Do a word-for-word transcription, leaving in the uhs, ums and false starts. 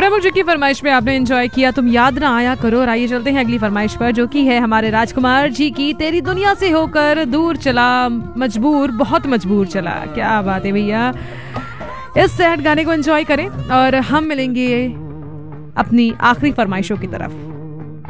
प्रमुख जी की फरमाइश में आपने एंजॉय किया तुम याद ना आया करो। और आइए चलते हैं अगली फरमाइश पर, जो की है हमारे राजकुमार जी की, तेरी दुनिया से होकर दूर चला मजबूर बहुत मजबूर चला। क्या बात है भैया, इस सैड गाने को एंजॉय करें और हम मिलेंगे अपनी आखिरी फरमाइशों की तरफ।